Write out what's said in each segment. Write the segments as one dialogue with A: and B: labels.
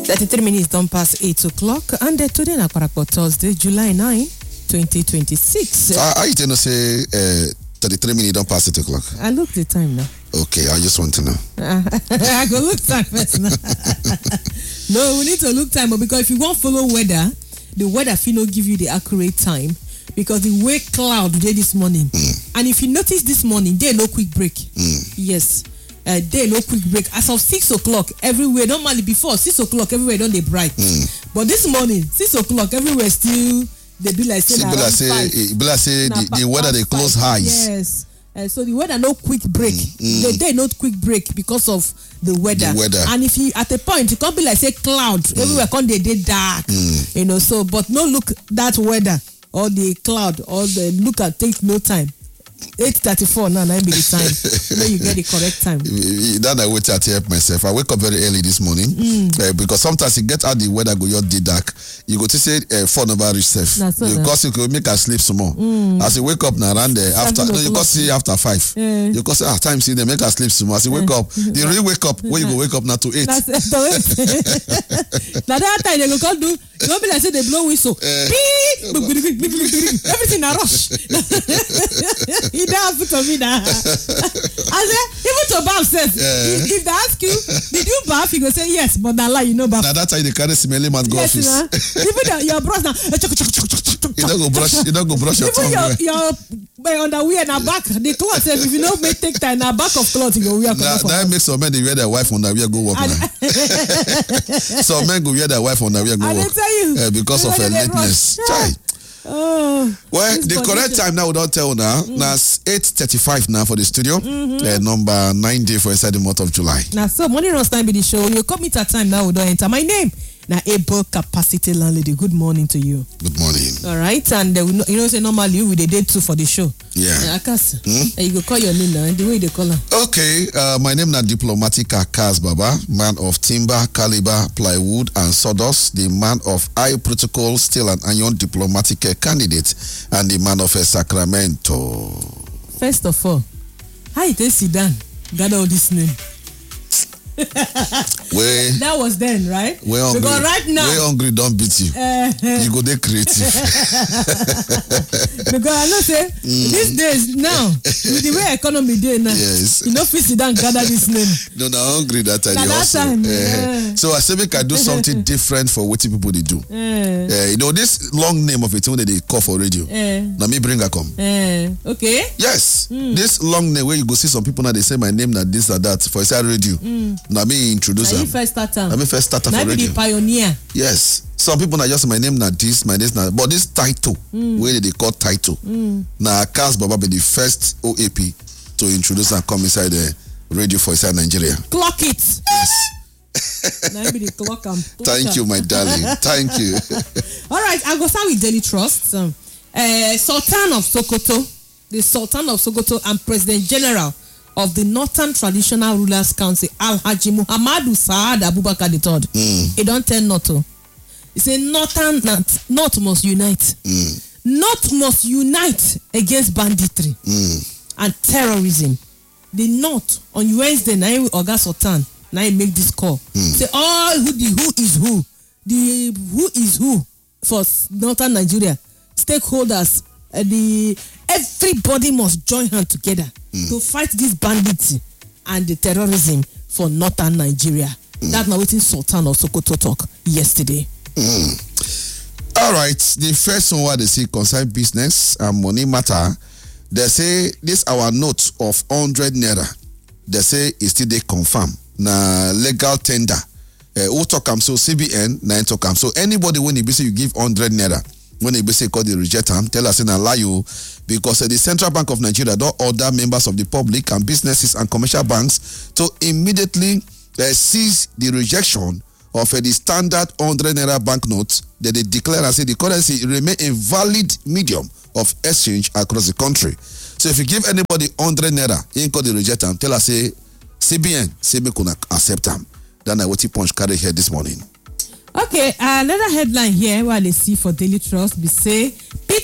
A: 33 minutes don't pass 8 o'clock, and today na Parapọ̀ Thursday, July 9, 2026.
B: I tend to say 33 minutes don't pass 8 o'clock.
A: I look the time now.
B: Okay, I just want to know.
A: I go look time first now. No, we need to look time, because if you want follow weather, the weather fit no give you the accurate time, because the way cloud day this morning, and if you notice this morning, there no quick break. Yes. Day no quick break. As of 6 o'clock everywhere, normally before 6 o'clock everywhere don't they bright, but this morning 6 o'clock everywhere still they be like say
B: the weather they close highs.
A: Yes. So the weather no quick break. The day not quick break because of the weather. And if you at a point it can't be like say cloud everywhere can't they dark, you know. So but no look that weather or the cloud or the look at take no time. 8:34 now, be the time. When you get the correct time.
B: That I wait to help myself. I wake up very early this morning because sometimes you get out the weather go your day dark. You go to say phone over yourself because you could make her sleep some more. As you wake up now around there after you can see after 5. You can say time see they make her sleep some more. As you wake up, you really wake up when you go wake up now to 8.
A: Now that time they go come do. You won't be like say they blow whistle. Everything a rush. He don't have to me now. I said, even to bath says, if they ask you, did you bath? You go say yes, but now lie, you know bath.
B: Now that's how they carry smelly man go office.
A: Even your brush now.
B: You don't go brush your tongue.
A: Even your underwear in the back, the clothes, if you don't take time, in the back of clothes, you go wear.
B: That makes some men they wear their wife underwear go work now. Some men go wear their wife underwear go work. I tell you. Because of her lateness. Well, the correct time now we don't tell now. Now 8:35 now for the studio. Number 90 for inside the month of July.
A: Now so morning runs time be the show. You come at time now we don't enter. My name now Able Capacity Landlady. Good morning to you.
B: Good morning.
A: All right, and you know say normally we dey date 2 for the show.
B: Yeah.
A: Akas, you go call your name now. The way they call her.
B: Okay. My name na Diplomatic Akas Baba, man of timber, caliber, plywood, and sawdust. The man of high protocol, steel and iron diplomatic candidate, and the man of Sacramento.
A: First of all, how you take sit down? Got all this name. That was then, right?
B: Because
A: right now,
B: we're hungry, don't beat you. You go there creative.
A: Because I know say these days now, with the way economy day now,
B: yes.
A: You know, sit down gather this name.
B: No, hungry that time. So I say we can do something different for what people they do. You know this long name of it when they call for radio. Now me bring her come.
A: Okay.
B: Yes. This long name where you go see some people now they say my name that this or that for inside radio. Now me introduce them.
A: First starter.
B: Let me first start for radio.
A: The pioneer.
B: Yes. Some people are just my name na this, my this na, but this title, where they call title. Now Akas Baba be the first OAP to introduce and come inside the radio for inside Nigeria.
A: Clock it.
B: Yes.
A: Now be the clock and
B: thank you, my darling. Thank you.
A: All right, I go start with Daily Trust. Sultan of Sokoto, the Sultan of Sokoto and President General of the Northern Traditional Rulers Council, Alhaji Muhammadu Saad Abubakar III. He don't tell Noto. He say North must unite. North must unite against banditry and terrorism. The North on Wednesday, now Oga Sultan, now he make this call. Say all who is who for Northern Nigeria, stakeholders, everybody must join hands together to fight this banditry and the terrorism for Northern Nigeria. That's now what Sultan of Sokoto talk yesterday.
B: All right, the first one where they say concern business and money matter, they say this our note of 100 naira. They say it's still they confirm na legal tender. Who talk am so CBN na talk am so anybody when you say you give 100 naira. When they basically call the reject them, tell us in a lie you because the Central Bank of Nigeria don't order members of the public and businesses and commercial banks to immediately seize the rejection of the standard 100 naira banknotes that they declare and say the currency remain a valid medium of exchange across the country. So if you give anybody 100 naira, you call the reject them, tell us say CBN say me could accept them. Then I what punch carry here this morning.
A: Okay, another headline here while they see for Daily Trust, we say Peter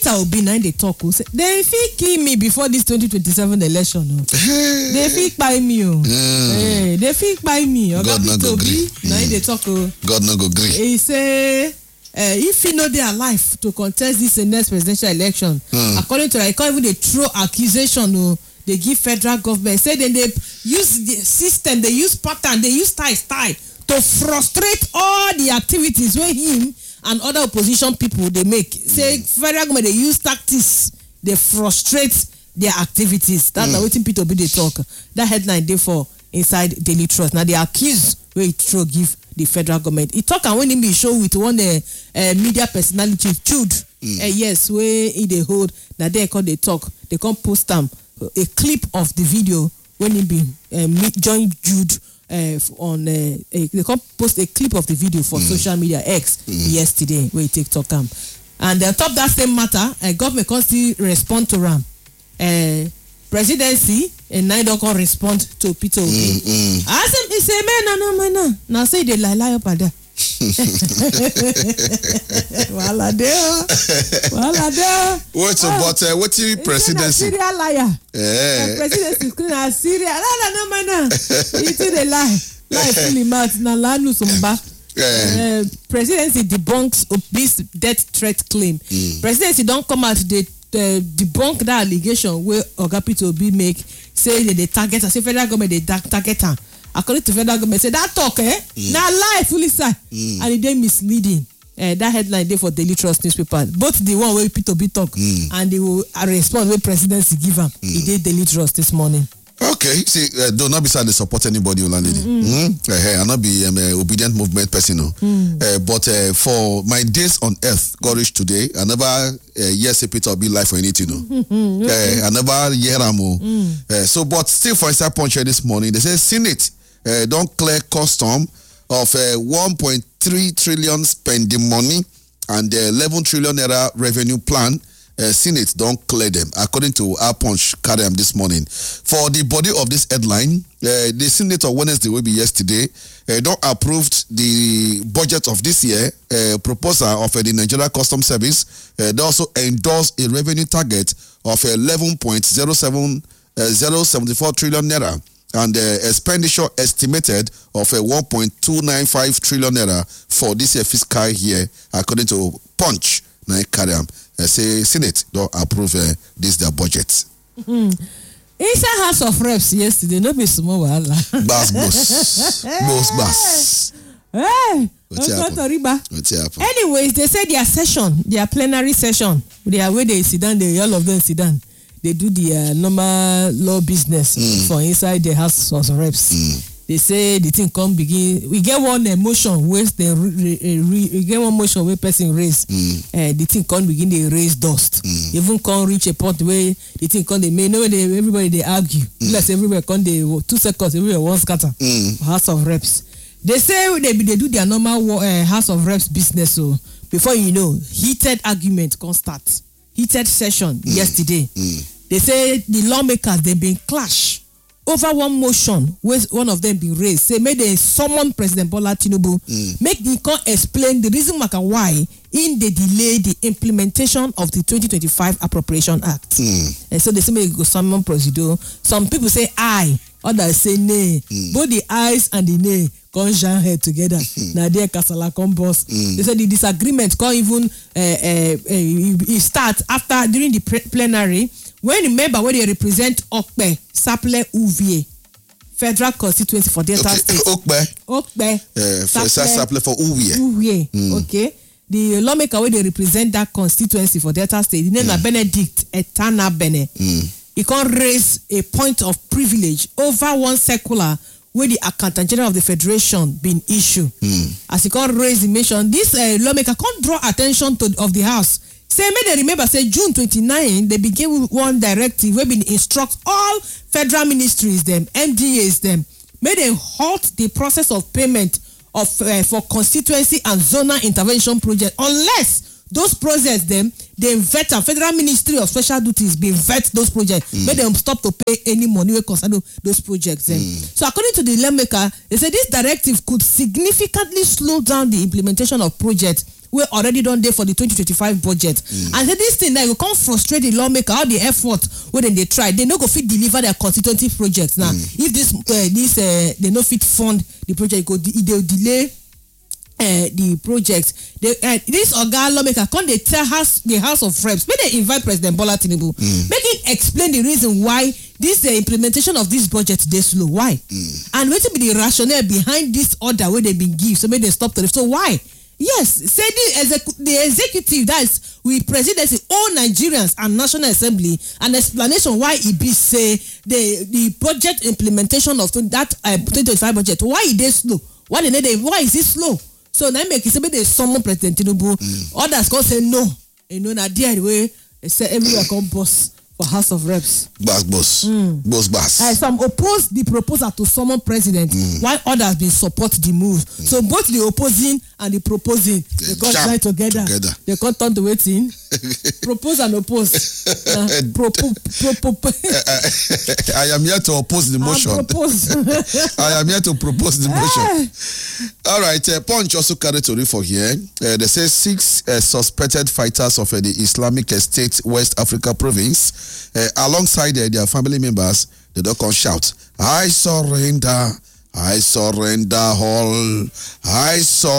A: Peter Obi na dey talk o say dem fit kill me before this 2027 election o. They fit kpai me o. They fit kpai me. Oga Peter Obi na dey talk o.
B: God no go gree.
A: He say if he no dey alive to contest this next presidential election, according to he can't even dey throw accusation o. They give federal government say they use the system, they use pattern, they use style to frustrate all the activities wey him and other opposition people they make. Say federal government they use tactics, they frustrate their activities. That's wetin Peter Obi dey talk. That headline dey for inside Daily Trust. Now they accuse wey he throw give the federal government. He talk and when he be show with one media personality, Jude. Yes, where he dey hold. Now they come they talk. They come post them a clip of the video when he be join Jude on they come post a clip of the video for social media X yesterday where he take talk am. And on top that same matter, government can still respond to am. Presidency and now don't come respond to Peter Obi. As him he say man now say they lie up at there. Wala there.
B: What's about what's the presidency?
A: Serial liar. Presidency is a serial. No man. It's the lie. Lie fully mouth na lanu sumba. Presidency debunks Obi's death threat claim. Presidency don't come out they debunk that allegation where Oga Peter Obi make say they target us. Say federal government they target her. According to federal government say that talk na lie fully side and it dey misleading. That headline dey for Daily Trust newspaper. Both the one where Peter Obi talk and the response where presidency give am. It dey Daily Trust this morning.
B: Okay, see, do not be sad to support anybody, I not be obedient movement person, but for my days on earth, God reach today, I never say Peter Obi life for anything, I never hear am. So, but still for inside punch here this morning, they say Senate don't clear custom of 1.3 trillion spending money and 11 trillion naira revenue plan. Senate don't clear them, according to our punch carry them this morning. For the body of this headline, the Senate on Wednesday will be yesterday don't approved the budget of this year proposal of the Nigeria Customs Service. They also endorsed a revenue target of 11.074 trillion naira and expenditure estimated of 1.295 trillion naira for this year fiscal year, according to punch. Now carry them. Say Senate don't approve this their budget.
A: Inside House of Reps yesterday, no be small wahala.
B: Boss.
A: Hey,
B: what's happened?
A: Anyways, they say their plenary session, where they sit down, all of them sit down. They do the normal law business for inside the House of Reps. They say the thing come begin. We get one motion where we get one motion where person raise. The thing come begin they raise dust. Even come reach a point where the thing come they may know everybody they argue. Let's everywhere come they 2 seconds everywhere one scatter. House of Reps. They say they do their normal House of Reps business. So before you know, heated argument can start. Heated session yesterday. They say the lawmakers they been clash over one motion where one of them been raised. Say make they summon President Bola Tinubu. Make him come explain the reason why in they delay the implementation of the 2025 Appropriation Act. And so they say make go summon Presido. Some people say aye, others say nay. Both the ayes and the nay come join head together. Now there kasala come boss. They say the disagreement come even it start after during the plenary. When remember when they represent Okpe, Saple Uvie, federal constituency for Delta State. Okpe.
B: Saple for Uvie.
A: Okay. The lawmaker where they represent that constituency for Delta State, the name is Benedict Etana Bene. He can raise a point of privilege over one circular where the Accountant General of the Federation been issued. As he can raise the mission, this lawmaker can't draw attention of the House. Say, may they remember, say June 29, they began with one directive where been instruct all federal ministries, them, MDAs, them, may they halt the process of payment of for constituency and zonal intervention project unless those projects dem dey vet am. Federal Ministry of Special Duties bin vet those projects make dem stop to pay any money wey concern those projects dem. So according to the lawmaker, they say this directive could significantly slow down the implementation of projects wey already don dey for the 2025 budget. And say this thing now go come frustrate the lawmaker, all the effort wey dem dey try, they no go fit deliver their constituency projects now. If this they no fit fund the project, e dey delay the project. This oga lawmaker come dey tell the House of Reps make they invite President Bola Tinubu make him explain the reason why this implementation of this budget dey slow. Why? And wetin be the rationale behind this order wey they been give, so make they stop to. So why? Yes, say the executive, that is with presidency, all Nigerians and National Assembly, an explanation why it be say the budget implementation of that 2025 budget, why it is slow, why is it slow? So now make it say they summon President Tinubu. Others come say no, na there the way they say everywhere come boss for House of Reps.
B: Boss.
A: Some oppose the proposal to summon president, while others will support the move. So both the opposing and the proposing, they got join together. They can't turn to waiting. Propose and oppose.
B: I am here to oppose the motion. I am here to propose the motion. All right. Punch also carried to read for here. They say 6 suspected fighters of the Islamic State West Africa province, alongside their family members, they don't come shout, I surrender all, I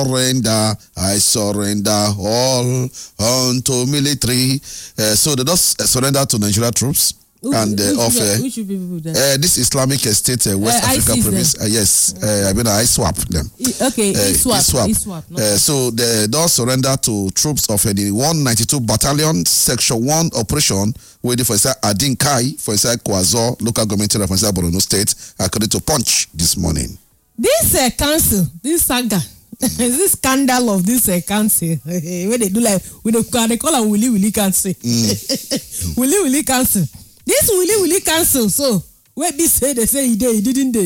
B: surrender all unto military. So they just surrender to Nigeria troops. Which people this Islamic State West Africa province. Yes, I swap them.
A: Okay, swap.
B: So they don't surrender to troops of the 192 Battalion Section 1 operation waiting for Adin Kai for Kwazo local government area for Borno State, according to Punch this morning.
A: This council, this saga, this scandal of this council, where they do like they call them Willy Council. Willy Council. This Willy Council, so where be say they say he didn't.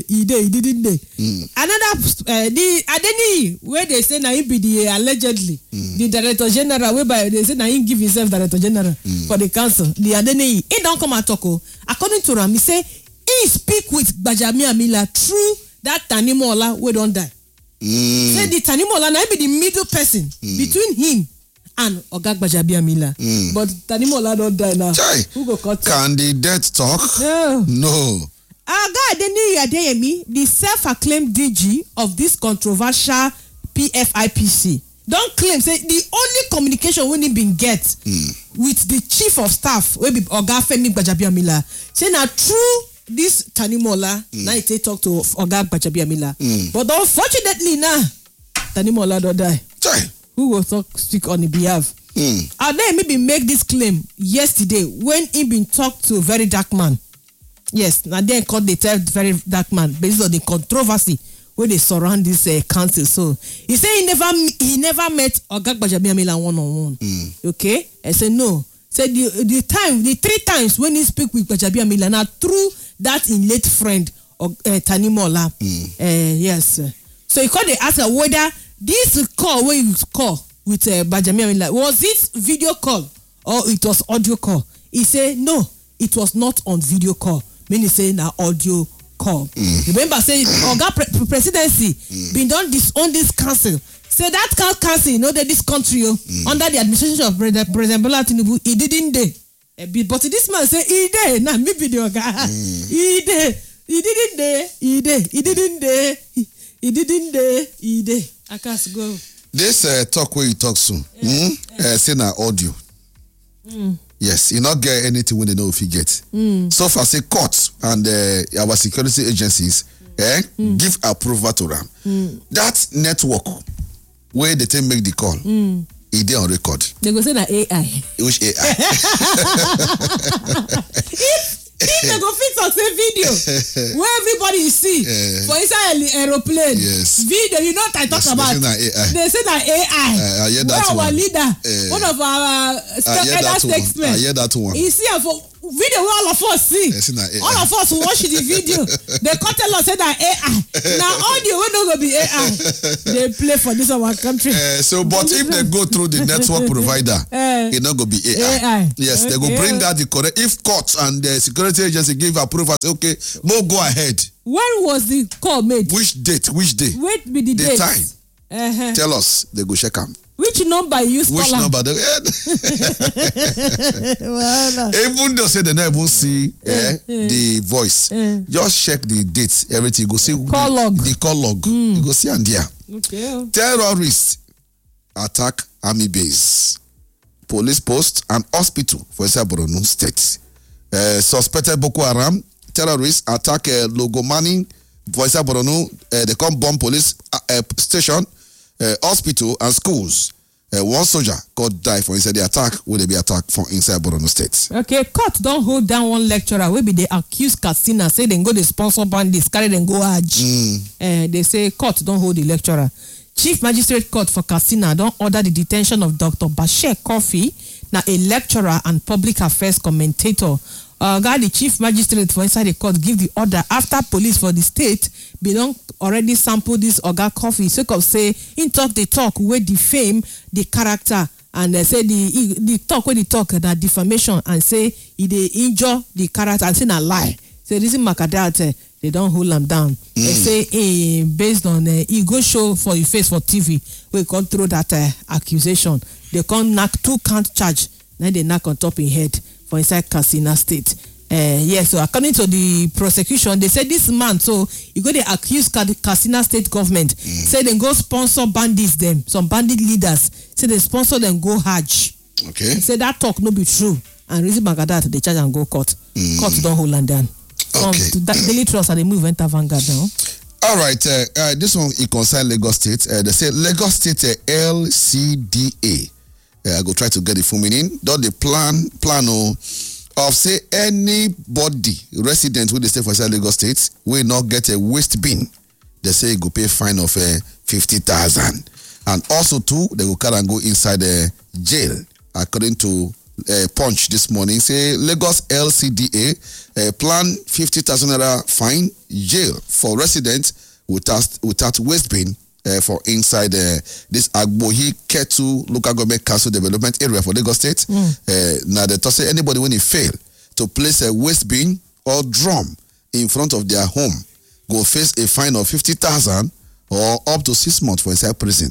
A: Another the Adeni where they say now he be the allegedly the Director General, whereby they say now he give himself Director General for the council. The Adeni he don't come at talk. According to Ram, he say he speak with Gbajabiamila through that Tanimola we don't die. Say the Tanimola now be the middle person between him and Oga Gbajabiamila. But Tanimola don't die now. Who go cut?
B: Can the dead talk? No.
A: Oga Adeniyi Adeyemi, the self-acclaimed DG of this controversial PFIPC, don't claim say the only communication when he been get with the chief of staff wey be Oga Femi Gbajabiamila, say na through this Tanimola now he take talk to Oga Gbajabiamila. But unfortunately now Tanimola don't die. Who will speak on the behalf? Adeyemi been make this claim yesterday when he been talk to Very Dark Man. Yes, now then called the tell Very Dark Man based on the controversy where they surround this council. So he said he never met Oga Gbajabiamila one-on-one. Okay, I said no. Said the 3 times when he speak with Gbajabiamila now through that in late friend Tanimola. Yes. So he called the ask whether this call where you call with Gbajabiamila, was it video call or it was audio call? He said no, it was not on video call. Meaning say na audio call. Remember say Oga presidency been done disown this council. Say that council that this country under the administration of President Bola Tinubu, he didn't dey. But this man say he dey. Nah, me be the Oga. He dey. He didn't dey. He dey. He didn't dey. He didn't dey. He dey. I can't go.
B: This talk where you talk soon. Say na audio. Yes, you not get anything when they know if you get. So far, say courts and our security agencies give approval to them. That network where they take make the call, it dey on record.
A: They go say na AI.
B: Which AI?
A: If they go fix us a video where everybody see for inside aeroplane video, you know what I talk about. They say that AI. Where our leader, one of our statesmen,
B: I hear that one.
A: He see for video wey all of us see. All of us watch the video. They come tell us say that AI. Now audio wey no go be AI. They play for this our country.
B: But if they go through the network provider, it not go be AI. Yes, they go bring out the correct. If court and the security agency give approval, say okay, more go ahead.
A: When was the call made?
B: Which date? Which day?
A: Wait be the date.
B: Time. Tell us. They go check them.
A: Which number you use?
B: Which number? Even though say they never even see the voice, just check the dates. Everything you go see
A: call log.
B: The call log. You go see and there.
A: Okay.
B: Terrorists attack army base, police post, and hospital for Borno State. Suspected Boko Haram terrorists attack Logomani for Borno. They come bomb police station. Hospital and schools. One soldier got die for inside the attack. Will they be attacked from inside Borno State?
A: Okay, court don't hold down one lecturer. Will be they accuse Katsina, say they go the sponsor bandits, carry them go Hajj. They say court don't hold the lecturer. Chief Magistrate Court for Katsina don't order the detention of Dr. Bashir Kofi, now a lecturer and public affairs commentator. The chief magistrate for inside the court give the order after police for the state belong already sample this Oga Coffee sake of say in talk they talk wey defame the character and say the talk wey they talk that defamation and say they injure the character and say na lie. Say reason Makadat they don't hold them down. They say based on he go show for your face for TV we can't throw that accusation. They can't knock 2 count charge. Then they knock on top in head for inside Katsina State. Yes, so according to the prosecution, they said this man, so you go to accuse Katsina State government, say they go sponsor bandits them, some bandit leaders, say they sponsor them go Hajj.
B: Okay.
A: Say that talk no be true. And reason Bagadat, they charge and go court. Court don't hold them down.
B: Okay.
A: Daily Trust and they move enter Vanguard now.
B: All right, this one it concern Lagos State. They say Lagos State LCDA. I go try to get the full meaning. Don't the plan of say anybody resident who they stay for Lagos State will not get a waste bin. They say go pay fine of 50,000, and also too they go carry and go inside the jail. According to Punch this morning, say Lagos LCDA plan 50,000 naira fine, jail for residents without waste bin. For inside this Agbohi Ketu local government council development area for Lagos State. Now they say anybody when they fail to place a waste bin or drum in front of their home go face a fine of 50,000 or up to 6 months for inside prison.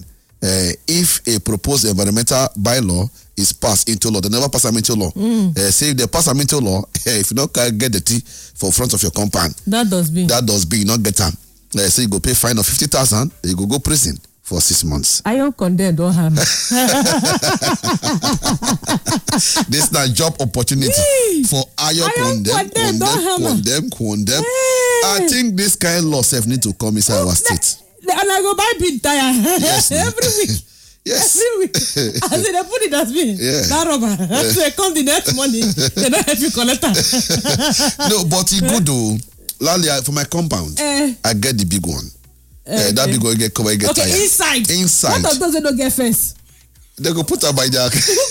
B: If a proposed environmental bylaw is passed into law, they never pass them into law. Say if they pass them into law, if you don't get the tea for front of your compound, that does be not get them. So you go pay fine of 50,000, you go prison for 6 months.
A: I don't condemn, don't harm.
B: This is a job opportunity for Ayo condemn. I think this kind of law need to come inside our state.
A: And I go buy big tire every week.
B: Yes.
A: Every week. I say they put it as me. That rubber. So they come the next morning. They don't help you collect that.
B: No, but it good though. Lally, for my compound, I get the big one. That big one get covered, get
A: okay,
B: tired.
A: Inside. What of those that don't get fence?
B: They go put her by the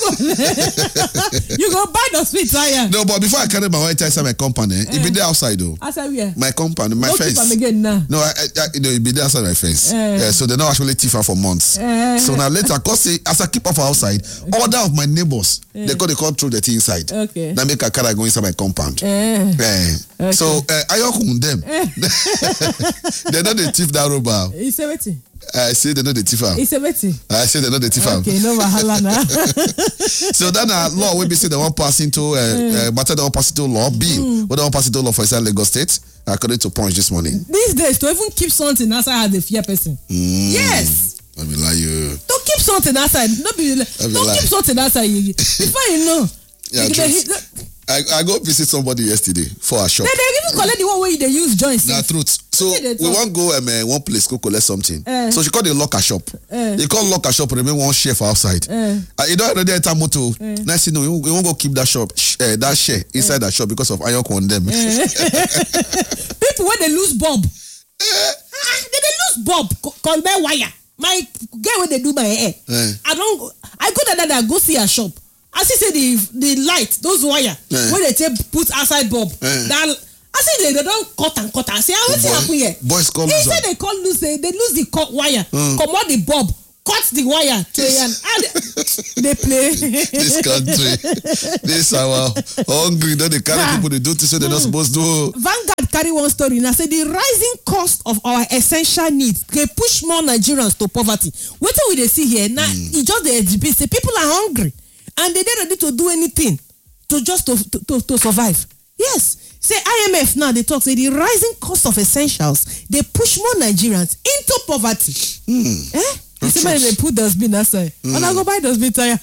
A: You go buy the sweet tire.
B: No, but before I carry my white tire inside my compound, it be there outside though.
A: Outside where?
B: My compound, my fence.
A: Again now.
B: No, it be there outside my fence. So they not actually thief her for months. So now later, cause as I keep her outside, order of my neighbors, they come through the thing inside.
A: Okay.
B: Now make a car go inside my compound. Okay. So I on them. They know they thief that rubber.
A: You say what?
B: I say they know the thief.
A: It's a betty.
B: I say they know the thief.
A: Okay, no wahala na.
B: So then law will be say they want pass into matter they want pass into law bill. What they want pass into law for inside Lagos State according to Punch this morning.
A: These days to even keep something outside as a fear person. Yes.
B: I be like you.
A: Don't keep something outside. Don't keep something outside. Before you know.
B: Yeah, I go visit somebody yesterday for a shop.
A: They even collect the one where they use joints.
B: Na truth. So we want go one place go collect something. So she called the locker shop. They call locker shop remain one chef outside. You don't already enter motor. Next thing you know, we won't go keep that shop, that share inside that shop because of iron condemn.
A: People when they lose bulb, they lose bulb. Call me wire. My guy when they do my hair, I go to that go see a shop. as he say the light, those wire wey dey take put outside bulb, that I say they don't cut and say wetin happen here?
B: Boys come
A: he say they lose the wire, comot the bulb, cut the wire to they play.
B: This country, this our hungry, don't they carry people they do things so they're not supposed to.
A: Vanguard carry one story now, say the rising cost of our essential needs they push more Nigerians to poverty. What we they see here now? It just the exhibit say people are hungry and they dey ready to do anything to just to survive. Yes. Say IMF now they talk say the rising cost of essentials they push more Nigerians into poverty. You see when they put dustbin outside. And I go buy dustbin tire.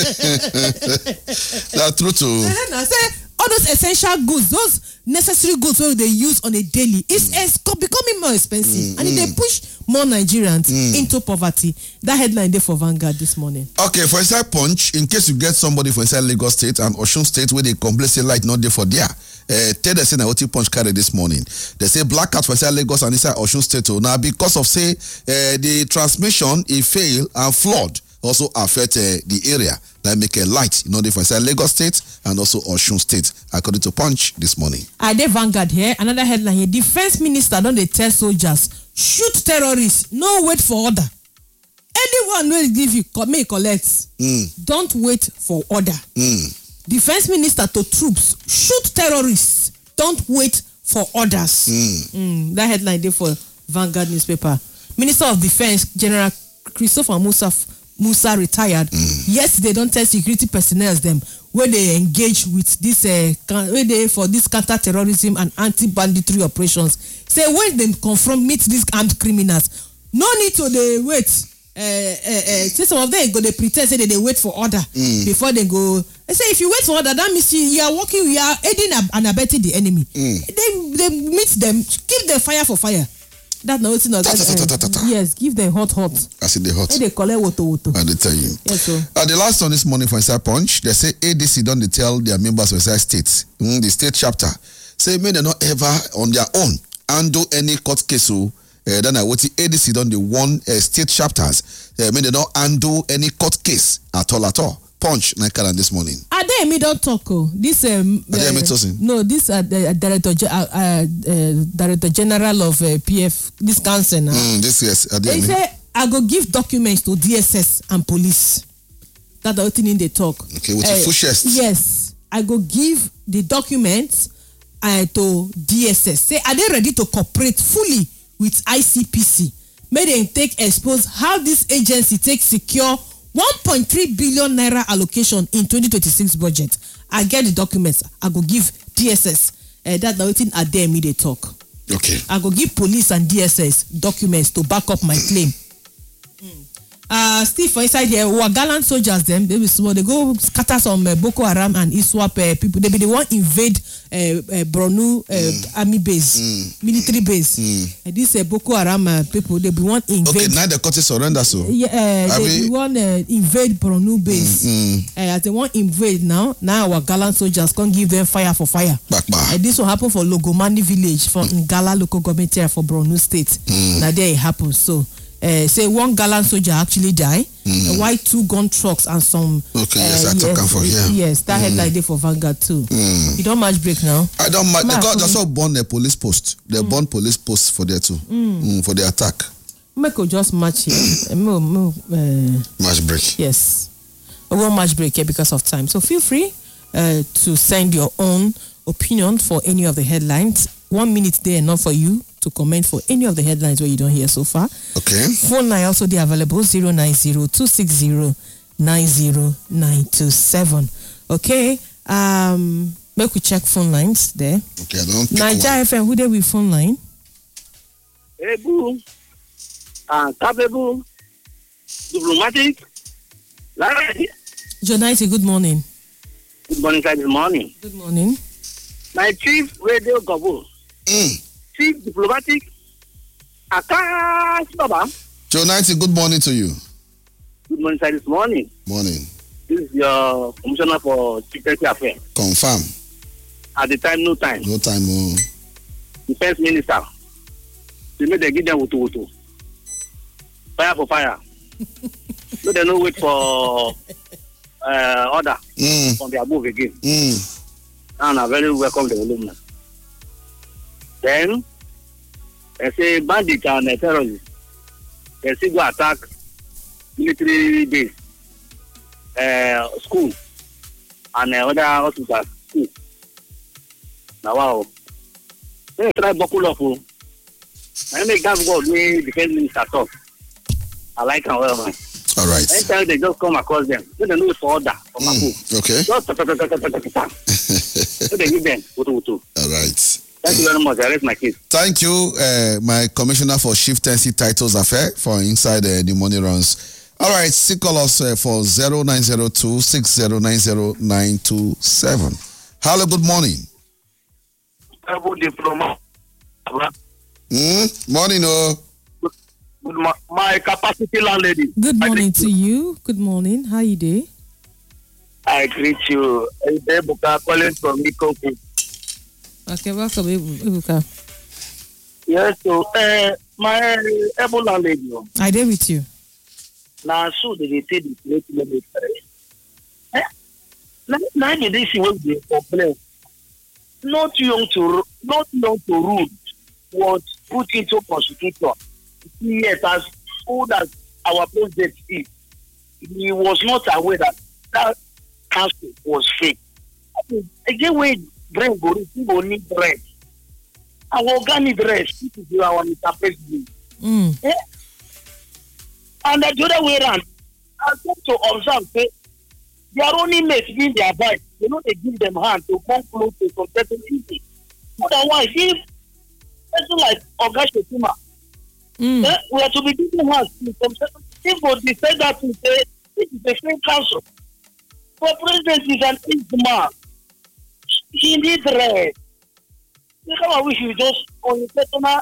B: That's true too.
A: I say all those essential goods, those necessary goods wey they use on a daily, it's becoming more expensive, and they push more Nigerians into poverty. That headline there for Vanguard this morning.
B: Okay, for inside Punch, in case you get somebody for inside Lagos State and Osun State where they complain say light not there for there. Tell the say na what Punch carry this morning. They say blackout for inside Lagos and inside Osun State. Now because of say the transmission it fail and flood also affect the area. That make a light in order for inside Lagos State and also Osun State, according to Punch this morning.
A: I dey Vanguard here. Another headline here: Defense Minister don dey tell soldiers shoot terrorists, no wait for order. Anyone will give you may collect. Don't wait for order. Defense Minister to troops: shoot terrorists, don't wait for orders. That headline there for Vanguard newspaper. Minister of Defense General Christopher Musa retired. Yesterday don't tell security personnel them where they engage with this where they for this counter-terrorism and anti-banditry operations. Say when they meet these armed criminals, no need to they wait. Say some of them go they pretend say they wait for order before they go. They say if you wait for order, that means you are working, you are aiding and abetting the enemy. They meet them, give them fire for fire. That no, it's not. Yes, give them hot.
B: I see the hot.
A: They collect woto.
B: I tell you.
A: Yes, sir.
B: The last one this morning for inside Punch, they say ADC don't they tell their members of inside states, the state chapter, say may they not ever on their own handle any court case. Then I what ADC don't the one state chapters, may they not handle any court case at all. Punch Nakaran this morning.
A: Adeyemi don't talk. This this Director General of PF, this council now.
B: This yes.
A: They say I go give documents to DSS and police. That's the thing in the talk.
B: Okay, with the full chest.
A: Yes, I go give the documents to DSS. Say are they ready to cooperate fully with ICPC? May they take expose how this agency takes secure 1.3 billion naira allocation in 2026 budget. I get the documents. I go give DSS. That's the thing Adeyemi they talk.
B: Okay.
A: I go give police and DSS documents to back up my claim. Still for inside here, our gallant soldiers them they go scatter some Boko Haram and ISWAP people. They be the one invade Borno army base, military base. This Boko Haram people they be one invade.
B: Okay, now the court is surrender so.
A: Yeah, they be one invade Borno base. As they want invade now our gallant soldiers can't give them fire for fire. This will happen for Logomani village for Ngala local government area for Borno state. Now there it happens so. Say one gallant soldier actually died. While 2 gun trucks and some.
B: Okay, yes, I talk for here.
A: Yes, that headline there for Vanguard too. You don't match break now.
B: I don't match. They also burn a police post. They burn police posts for there too. For the attack.
A: Make we just match here.
B: Match break.
A: Yes, we won't match break here because of time. So feel free to send your own opinion for any of the headlines. 1 minute there enough for you to comment for any of the headlines where you don't hear so far.
B: Okay.
A: Phone line also they available 090-260-90927. Okay. Make we check phone lines there.
B: Okay, I don't pick
A: Niger FM, who there with phone line?
C: Able and capable, diplomatic.
A: Jonite, good morning.
C: Good morning, sir. Good morning.
A: Good morning.
C: My chief radio gobble. Chief diplomatic. Akash Baba.
B: Jonite, good morning to you.
C: Good morning, sir. This morning.
B: Morning.
C: This is your commissioner for security affairs.
B: Confirm.
C: At the time, no time.
B: No time.
C: Defense minister. They made them give them wutu. Fire for fire. No, they no wait for order from the above again. And a very welcome development. Then, they say bandits and terrorists, they still go attack military base, school, and other hospitals. Now, wow. They try buckle up. I make that God way defense minister talk. I like how well, man.
B: All right.
C: Anytime they just come across them, they don't know for order from above.
B: Okay.
C: Just so they give them.
B: All right.
C: Thank you very much. I rest my case.
B: Thank you, my commissioner for chieftaincy titles affair for inside the money runs. All right, still call us for 0902-6090-927. Hello, good morning. Morning,
C: My capacity landlady.
A: Good morning to you. Good morning. How you doing?
C: I greet you. Ebuka calling from Ikoku.
A: Okay, welcome, Ebuka.
C: Yes, so my Ebola lady.
A: I did with you.
C: Now, so they take the plate military. Now they see what they complain. Not young to rule was put into constitution. Yes, as old as our president is, he was not aware that council was fake. Again, when brain go, people need rest. Our organic rest, this is our Mr. President. And the other way around, I want to observe that their only mates give their advice. They know they give them hand to come close to some certain people. Otherwise, if person like Oga Shetima, we are to be giving hands to some certain people. They say that to say this is a free council. For president is an easy man. He needs rest. I wish you just on the personal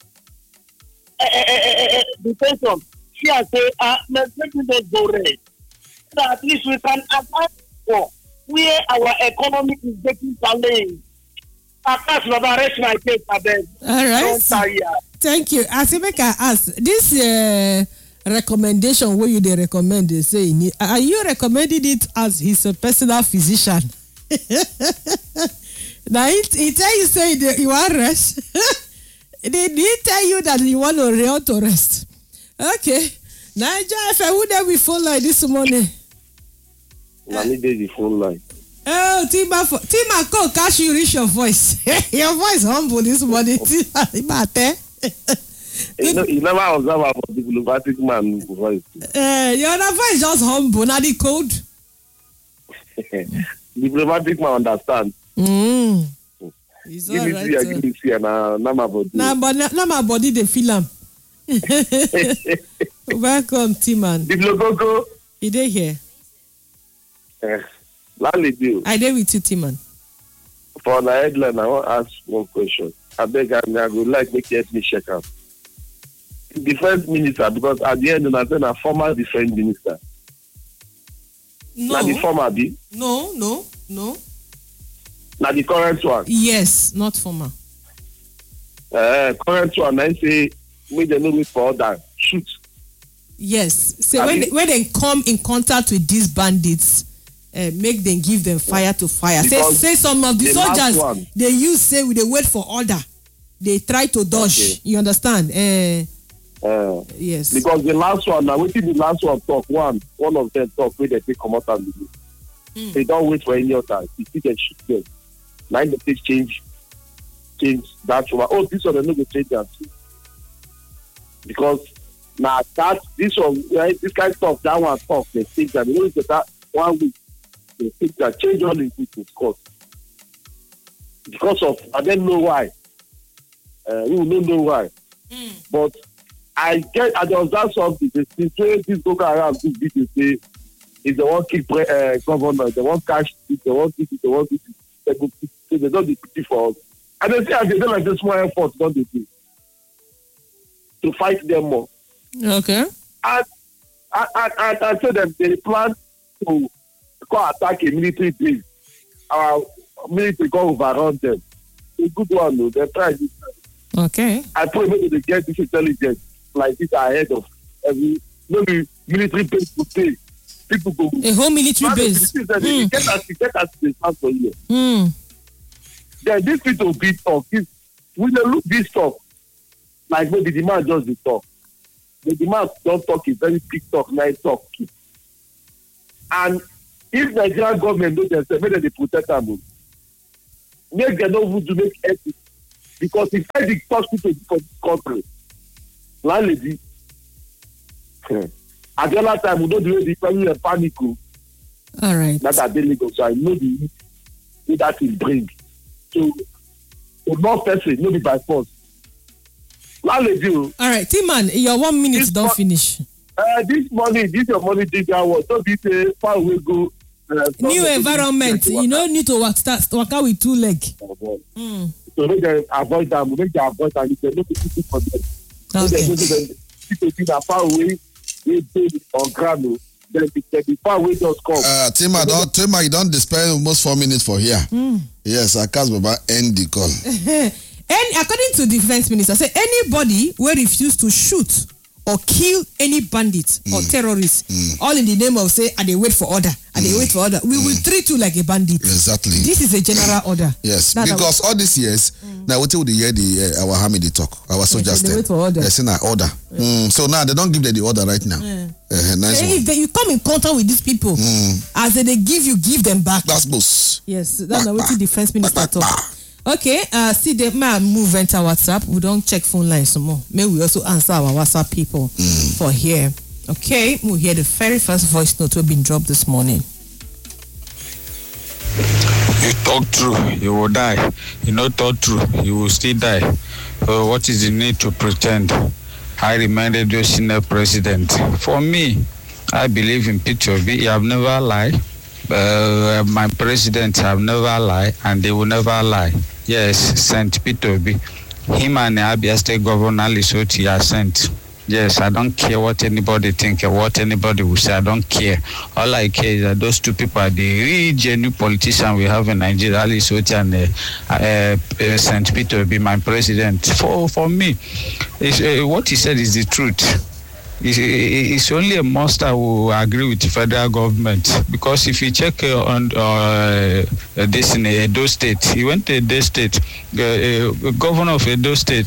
C: detention. She has said, let's just go rest. So at least we can advance for where our economy is getting challenged. I can't rest my case, I beg.
A: All right. Thank you. As I ask, this recommendation where you they recommend, they say, are you recommending it as his personal physician? Now he tell you say you want rest. They tell you that you want to rest. Okay. Niger, if I would have been phone line this morning.
C: I need the phone line.
A: Oh, Tima, come catch you reach your voice. Your voice humble this morning. Tima,
C: you never observe about the diplomatic man voice.
A: Your voice just humble, not the code.
C: Diplomatic man understand.
A: It's all right. Now my body they feel am. Welcome, Timan.
C: Diplogogo.
A: You dey here?
C: Landlady.
A: I dey with you, Timan.
C: For the headline, I want to ask one question. I beg, I would like make you help me check out. Defense minister, because at the end, I said a former defense minister.
A: No.
C: Not the former, B?
A: No.
C: Not the current one?
A: Yes, not former.
C: Current one, I say, we don't know for order. Shoot.
A: Yes. So when they come in contact with these bandits, make them give them fire to fire. Say some of the soldiers they use say they wait for order. They try to dodge. Okay. You understand? Yes.
C: Because the last one, now waiting the last one talk, one of them talk where they take come out and do. They don't wait for any other. You see them shoot them. Now they take change that one. Oh, this one they no go change that too. Because now this one, right, this kind of stuff, that one talk, they think that they only get that 1 week. They think that change all in people's course. Because of, I don't know why. We don't know why. But I was that something. The this Boko Haram this video say is the one kick governor, the one cash it, the one kick it, the one kick it. They don't be pity for us. And they say as they don't like the small effort, don't they do to fight them more.
A: Okay.
C: And so them they plan to go attack a military base. Our military go overrun them. It's a good one though. They try this time.
A: Okay.
C: I pray maybe they get this intelligence like this ahead of every maybe military base to pay people go.
A: A whole military base.
C: They get as they stand for you. Then this people be talk. We dey look this talk like maybe the man just dey talk. The man don talk a very big talk, nice talk. And if Nigerian government know themselves, make dem dey protect am o. Make dem no even do make ethics. Because if I dey touch people for this country, landlady, at the other time we no do the family panic o.
A: All right.
C: That are dey legal, so I know the need that will bring. So more person, no be by force. Landlady o.
A: All right, T-Man, your 1 minute don finish.
C: This morning, this your money ginger was so be say far away go.
A: New environment, you no need to work out with 2 legs.
C: So make dem avoid them. Make dem avoid them. If dem no fit for them.
A: Okay.
C: People think that far away they dey on ground o. Then the far away just come.
B: Tima, you don't spend almost 4 minutes for here. Yes, Akas Baba end the call.
A: And according to the defense minister, say anybody will refuse to shoot or kill any bandit or terrorist, all in the name of say, and they wait for order, we will treat you like a bandit.
B: Exactly.
A: This is a general order.
B: Yes, because all these years, now what would hear our army they talk, our soldiers
A: they wait for order.
B: They say na order. So now they don't give them the order right now. Nice
A: if you come in contact with these people, as they give them back.
B: That's boss.
A: Yes, that's what the defense minister talk. Okay, see the man move enter WhatsApp. We don't check phone lines some more. May we also answer our WhatsApp people for here. Okay, we'll hear the very first voice note we've been dropped this morning.
D: You talk true, you will die. You not talk true, you will still die. What is the need to pretend? I reminded you, senior president. For me, I believe in Peter Obi. You have never lied. My presidents have never lied, and they will never lie. Yes, St. Peter Obi. Him and the Abia State Governor Lisoti are sent. Yes, I don't care what anybody think or what anybody will say. I don't care. All I care is that those two people are the real genuine politicians we have in Nigeria, Lisoti and St. Peter Obi, my president. For me, what he said is the truth. It's only a monster who agree with the federal government, because if you check on this in Edo State, he went to Edo State, governor of Edo State,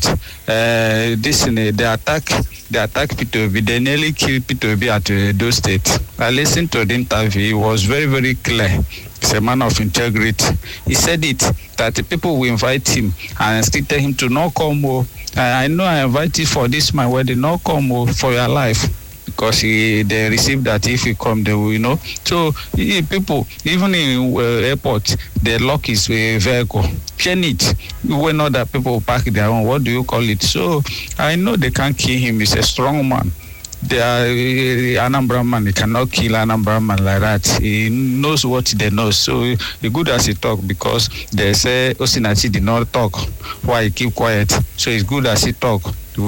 D: they attack Peter Obi, they nearly killed Peter Obi at Edo State. I listened to the interview, it was very, very clear. He's a man of integrity. He said it, that the people will invite him and still tell him to not come. I know I invited for this my wedding, not come for your life, because they received that if you come, they will, So people, even in airport, they lock his vehicle, chain it. When other people park their own, what do you call it? So I know they can't kill him. He's a strong man. They are Anambra man. He cannot kill Anambra man like that. He knows what they know. So it's good as he talk, because they say Osinachi did not talk. Why he keep quiet? So it's good as he talk.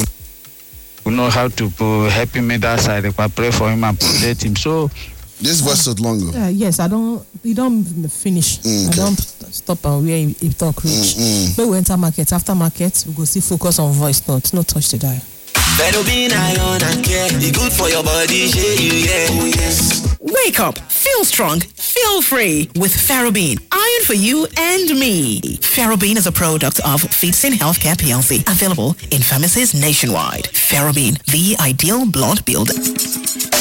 D: We know how to help him in that side. I pray for him and protect him. So
B: this voice is longer.
A: Yes, we don't finish. I don't stop and where he talk reach. But we enter market. After market, we go see focus on voice note. No touch the dial.
E: Ferrobin iron and care, be good for your body, oh yes.
F: Wake up, feel strong, feel free with Ferrobin, iron for you and me. Ferrobin is a product of Feetsin Healthcare PLC, available in pharmacies nationwide. Ferrobin, the ideal blood builder.